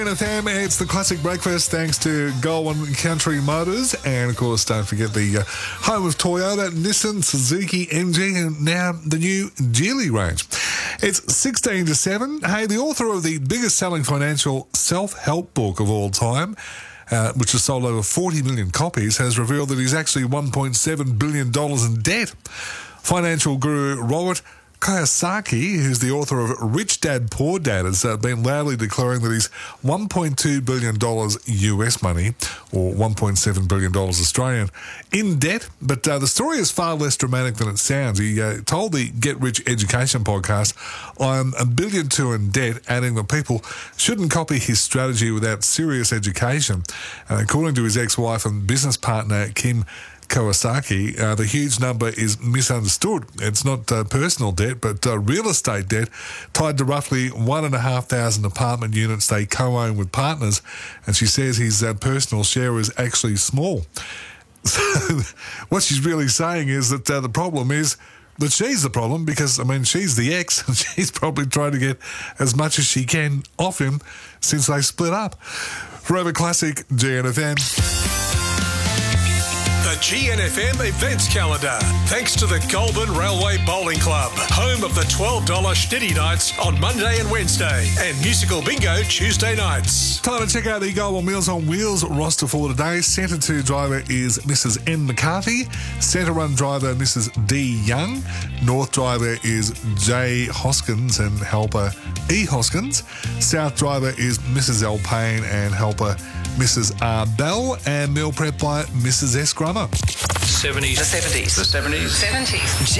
FM, it's the classic breakfast thanks to Goulburn Country Motors, and of course don't forget the home of Toyota, Nissan, Suzuki, MG, and now the new Geely range. It's 16 to 7. Hey, the author of the biggest selling financial self-help book of all time, which has sold over 40 million copies, has revealed that he's actually $1.7 billion in debt. Financial guru Robert Kiyosaki, who's the author of Rich Dad, Poor Dad, has been loudly declaring that he's $1.2 billion US money, or $1.7 billion Australian, in debt. But the story is far less dramatic than it sounds. He told the Get Rich Education podcast, "I'm $1.2 billion in debt," adding that people shouldn't copy his strategy without serious education. According to his ex-wife and business partner, Kim Kiyosaki, the huge number is misunderstood. It's not personal debt, but real estate debt tied to roughly 1,500 apartment units they co-own with partners, and she says his personal share is actually small. So what she's really saying is that the problem is that she's the problem, because, I mean, she's the ex, and she's probably trying to get as much as she can off him since they split up. Forever Classic, GNFM. The GNFM events calendar, thanks to the Goulburn Railway Bowling Club, home of the $12 Schnitty Nights on Monday and Wednesday, and Musical Bingo Tuesday nights. Time to check out the Goulburn Meals on Wheels roster for today. Centre 2 driver is Mrs. N. McCarthy. Centre 1 driver, Mrs. D. Young. North driver is J. Hoskins and helper E. Hoskins. South driver is Mrs. L. Payne and helper Mrs. R. Bell, and meal prep by Mrs. S. Grummer. 70s. The 70s. The 70s. 70s.